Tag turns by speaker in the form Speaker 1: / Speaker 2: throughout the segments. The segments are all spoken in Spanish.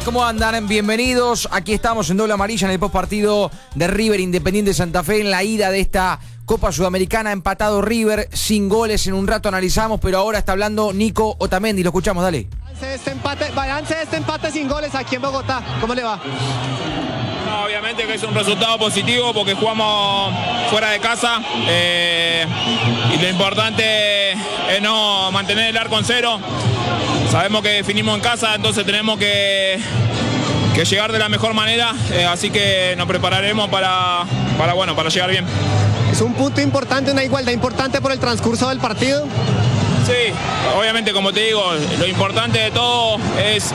Speaker 1: ¿Cómo andan? Bienvenidos. Aquí estamos en Doble Amarilla en el postpartido de River Independiente Santa Fe en la ida de esta Copa Sudamericana. Empatado River, sin goles. En un rato analizamos, pero ahora está hablando Nico Otamendi. Lo escuchamos, dale.
Speaker 2: Balance de este empate sin goles aquí en Bogotá. ¿Cómo le va?
Speaker 3: No, obviamente que es un resultado positivo porque jugamos fuera de casa y lo importante es no mantener el arco en cero. Sabemos que definimos en casa, entonces tenemos que llegar de la mejor manera, así que nos prepararemos para llegar bien.
Speaker 2: Es un punto importante, una igualdad importante por el transcurso del partido.
Speaker 3: Sí, obviamente, como te digo, lo importante de todo es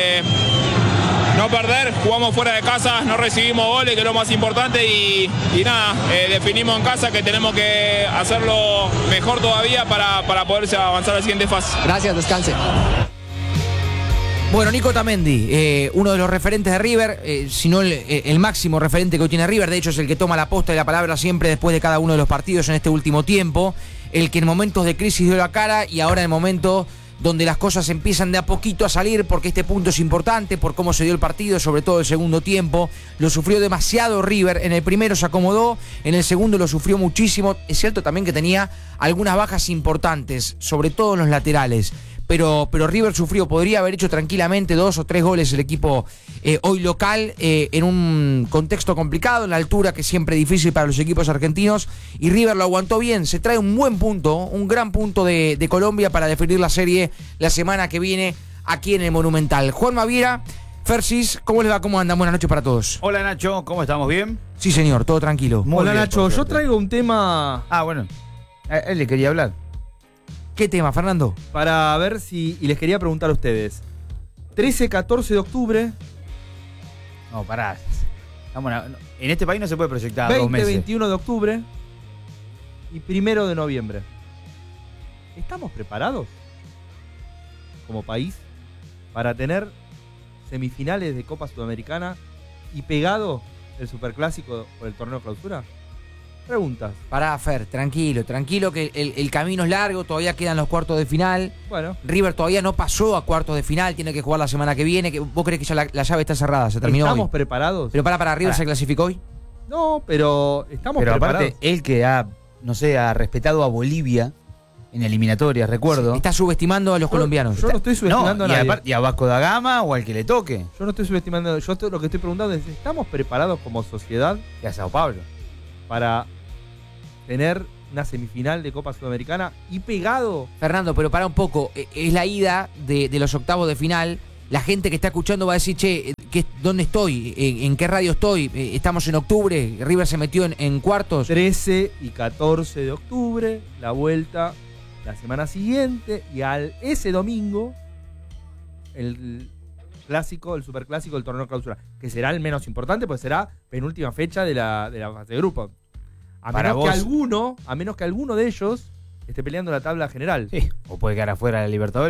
Speaker 3: no perder. Jugamos fuera de casa, no recibimos goles, que es lo más importante, y nada, definimos en casa que tenemos que hacerlo mejor todavía para poder avanzar a la siguiente fase.
Speaker 2: Gracias, descanse.
Speaker 1: Bueno, Nico Otamendi, uno de los referentes de River, si no el máximo referente que hoy tiene River. De hecho es el que toma la posta y la palabra siempre después de cada uno de los partidos en este último tiempo, el que en momentos de crisis dio la cara, y ahora en el momento donde las cosas empiezan de a poquito a salir, porque este punto es importante por cómo se dio el partido, sobre todo el segundo tiempo. Lo sufrió demasiado River, en el primero se acomodó, en el segundo lo sufrió muchísimo. Es cierto también que tenía algunas bajas importantes, sobre todo en los laterales, pero River sufrió. Podría haber hecho tranquilamente 2 o 3 goles el equipo hoy local, en un contexto complicado, en la altura, que es siempre difícil para los equipos argentinos, y River lo aguantó bien. Se trae un buen punto, un gran punto de Colombia para definir la serie la semana que viene aquí en el Monumental. Juan Maviera, Fersis, ¿cómo les va? ¿Cómo andan? Buenas noches para todos.
Speaker 4: Hola Nacho, ¿cómo estamos? ¿Bien?
Speaker 1: Sí señor, todo tranquilo.
Speaker 4: Hola
Speaker 5: Nacho, yo traigo un tema...
Speaker 4: Ah, bueno, él le quería hablar.
Speaker 1: ¿Qué tema, Fernando?
Speaker 5: Para ver si... Y les quería preguntar a ustedes. 13-14 de octubre...
Speaker 4: No, pará. En este país no se puede proyectar 2 meses.
Speaker 5: 20-21 de octubre y 1 de noviembre. ¿Estamos preparados como país para tener semifinales de Copa Sudamericana y pegado el Superclásico por el torneo clausura? Preguntas.
Speaker 1: Pará, Fer, tranquilo, que el camino es largo, todavía quedan los cuartos de final.
Speaker 5: Bueno.
Speaker 1: River todavía no pasó a cuartos de final, tiene que jugar la semana que viene. ¿Vos creés que ya la llave está cerrada? ¿Se terminó
Speaker 5: ¿Estamos
Speaker 1: hoy?
Speaker 5: preparados?
Speaker 1: Pero para River se clasificó hoy.
Speaker 5: No, pero estamos
Speaker 4: Pero
Speaker 5: preparados.
Speaker 4: aparte, él que ha respetado a Bolivia en eliminatorias, recuerdo.
Speaker 1: Está subestimando a los colombianos.
Speaker 5: Yo no estoy subestimando a nadie.
Speaker 4: Y a Vasco da Gama o al que le toque.
Speaker 5: Yo no estoy subestimando. Lo que estoy preguntando es, ¿estamos preparados como sociedad
Speaker 4: Y a Sao Paulo.
Speaker 5: para tener una semifinal de Copa Sudamericana y pegado?
Speaker 1: Fernando, pero para un poco, es la ida de los octavos de final. La gente que está escuchando va a decir, che, ¿dónde estoy? ¿En qué radio estoy? Estamos en octubre, River se metió en cuartos. 13
Speaker 5: y 14 de octubre, la vuelta la semana siguiente, y ese domingo el clásico, el superclásico del torneo clausura, que será el menos importante, pues será penúltima fecha de la fase de grupo. A menos que alguno de ellos esté peleando la tabla general.
Speaker 4: Sí. O puede quedar afuera de la Libertadores.